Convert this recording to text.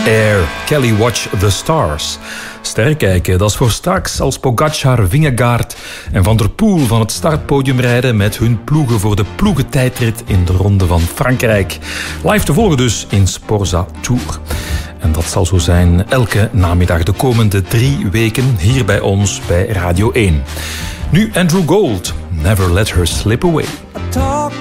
Air, Kelly Watch the Stars. Sterrenkijken, dat is voor straks als Pogacar, Vingegaard en Van der Poel van het startpodium rijden met hun ploegen voor de ploegentijdrit in de Ronde van Frankrijk. Live te volgen dus in Sporza Tour. En dat zal zo zijn elke namiddag de komende 3 weken hier bij ons bij Radio 1. Nu Andrew Gold, Never Let Her Slip Away.